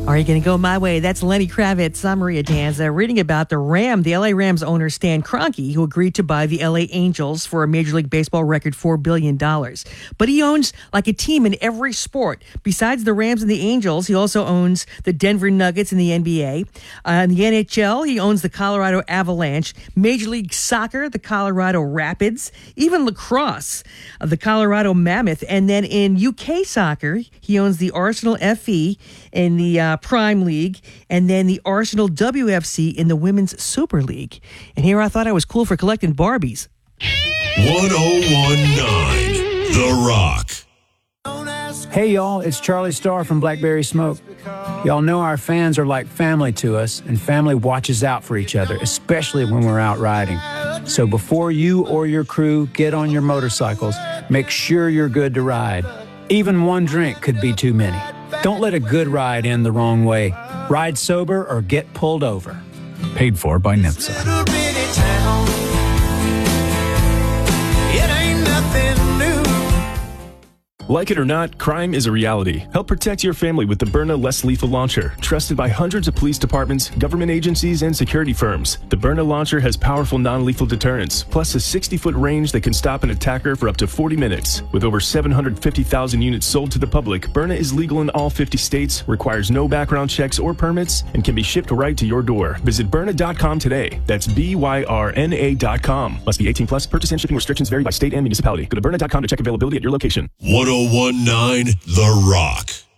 Are you going to go my way? That's Lenny Kravitz. I'm Maria Danza, reading about the LA Rams owner Stan Kroenke, who agreed to buy the LA Angels for a Major League Baseball record $4 billion. But he owns like a team in every sport. Besides the Rams and the Angels, he also owns the Denver Nuggets in the NBA. In the NHL, he owns the Colorado Avalanche, Major League Soccer, the Colorado Rapids, even lacrosse, the Colorado Mammoth. And then in UK soccer, he owns the Arsenal FE in the Prime League, and then the Arsenal WFC in the Women's Super League. And here I thought I was cool for collecting Barbies. 1019 The Rock. Hey y'all, it's Charlie Starr from Blackberry Smoke. Y'all know our fans are like family to us, and family watches out for each other, especially when we're out riding. So before you or your crew get on your motorcycles, make sure you're good to ride. Even one drink could be too many. Don't let a good ride end the wrong way. Ride sober or get pulled over. Paid for by NHTSA. Like it or not, crime is a reality. Help protect your family with the Byrna Less Lethal Launcher, trusted by hundreds of police departments, government agencies, and security firms. The Byrna launcher has powerful non-lethal deterrence, plus a 60-foot range that can stop an attacker for up to 40 minutes. With over 750,000 units sold to the public, Byrna is legal in all 50 states, requires no background checks or permits, and can be shipped right to your door. Visit Byrna.com today. That's BYRNA.com. Must be 18 plus. Purchase and shipping restrictions vary by state and municipality. Go to Byrna.com to check availability at your location. 1019 The Rock.